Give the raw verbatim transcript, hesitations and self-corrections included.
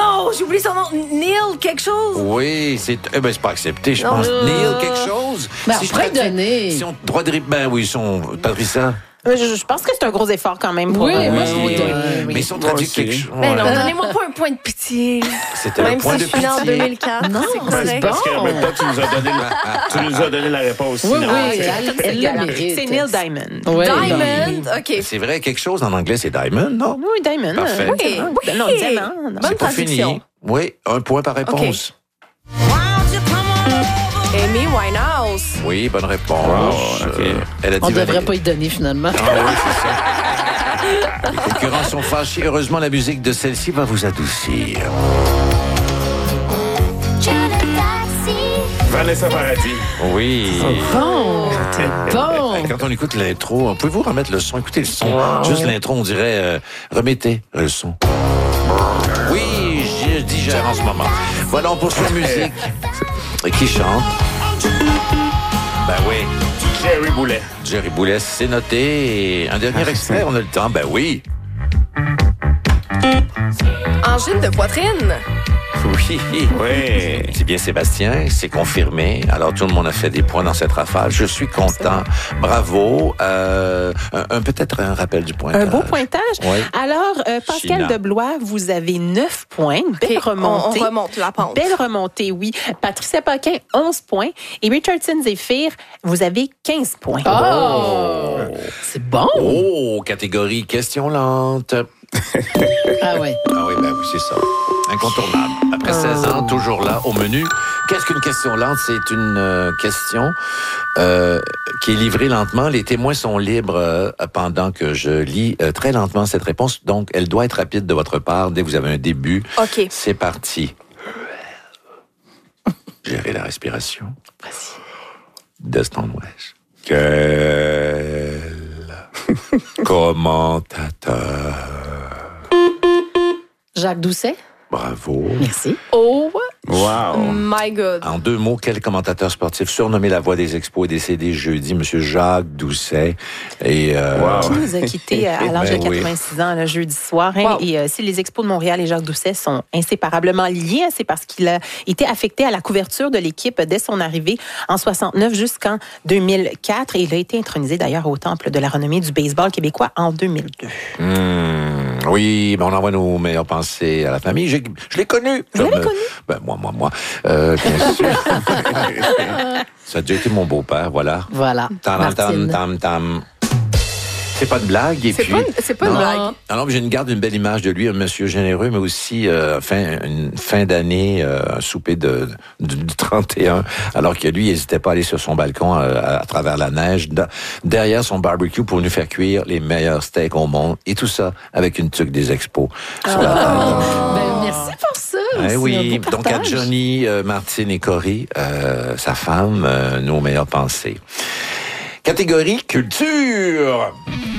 non, j'ai oublié son nom. Neil quelque chose? Oui, c'est eh ben, c'est pas accepté, je Non. pense. Euh... Neil quelque chose? Ben, si on pourrait je donner. Si on droit de ré- ben oui, ils sont Patricia. Je, je pense que c'est un gros effort quand même. Pour Oui, euh, moi, je vous oui, donne. oui. Mais ils sont traduits aussi. quelque chose. Ben non, Ouais. donnez-moi pas un point de pitié. C'était Même un point si de je suis née en pitié. deux mille quatre, Non, c'est c'est correct. Parce qu'en même temps, tu nous as donné, tu nous as donné la réponse. Oui, finale. oui, elle, elle le mérite. C'est Neil Diamond. Ouais. Diamond, OK. C'est vrai, quelque chose en anglais, c'est Diamond, non? Oui, Diamond. Parfait. euh, Oui, diamant. oui. Non, diamant. non. Bonne C'est pas traduction. fini. Oui, un point par réponse. Amy Winehouse. Oui, bonne réponse. Oh, ok. Euh, elle a dit On devrait Valérie. pas y donner, finalement. Ah oui, c'est ça. Les concurrents sont fâchés. Heureusement, la musique de celle-ci va vous adoucir. Vanessa Paradis. Oui. Bon, bon. Quand on écoute l'intro, pouvez-vous remettre le son? Écoutez le son. Juste l'intro, on dirait... euh, remettez le son. Oui, je digère en ce moment. Voilà, on poursuit la musique. Qui chante? Ben oui, Jerry Boulet. Jerry Boulet, c'est noté. Et un dernier extrait, on a le temps? Ben oui. Angine de poitrine. Oui. Oui. C'est bien Sébastien, c'est confirmé. Alors tout le monde a fait des points dans cette rafale. Je suis content. Bravo. Euh, un, un- peut-être un rappel du pointage. Un beau pointage. Oui. Alors, euh, Pascal China. Deblois, vous avez neuf points. Belle OK, remontée. On, on remonte la pente. Belle remontée, oui. Patricia Paquin, onze points. Et Richardson Zephyr, vous avez quinze points. Oh! C'est bon. Oh, catégorie question lente. Ah ouais. Ah oui, ben oui, c'est ça. Incontournable. Après seize ans, toujours là, au menu. Qu'est-ce qu'une question lente? C'est une euh, question euh, qui est livrée lentement. Les témoins sont libres euh, pendant que je lis euh, très lentement cette réponse. Donc, elle doit être rapide de votre part dès que vous avez un début. OK. C'est parti. Gérez la respiration. Destin West. Quel commentateur. Jacques Doucet. Bravo. Merci. Oh Wow. my God. En deux mots, quel commentateur sportif surnommé la voix des expos est décédé jeudi, Monsieur Jacques Doucet. Et euh, Wow. Qui nous a quittés à l'âge Ben de oui. quatre-vingt-six ans le jeudi soir. Hein. Wow. Et euh, si les Expos de Montréal et Jacques Doucet sont inséparablement liés, hein, c'est parce qu'il a été affecté à la couverture de l'équipe dès son arrivée en soixante-neuf jusqu'en deux mille quatre. Et il a été intronisé d'ailleurs au Temple de la renommée du baseball québécois en deux mille deux. hmm, oui, ben on envoie nos meilleures pensées à la famille. J'ai- je l'ai connu. Vous l'avez Comme, euh, connu? Ben moi, moi, moi. Euh, bien sûr. Ça a déjà été mon beau-père, voilà. Voilà. Tam, Martine. tam, tam, tam. C'est pas de blague. Et C'est puis, pas, c'est pas une non. blague. Alors, j'ai une garde une belle image de lui, un monsieur généreux, mais aussi euh, fin, une fin d'année, euh, un souper de, de- du trente et un, alors que lui, il n'hésitait pas à aller sur son balcon euh, à, à travers la neige, da- derrière son barbecue pour nous faire cuire les meilleurs steaks au monde, et tout ça avec une tuque des expos sur la tête. Ben, merci pour ça. Eh C'est oui, un beau donc à partage. Johnny, euh, Martine et Cory, euh, sa femme, euh, nos meilleures pensées. Catégorie culture.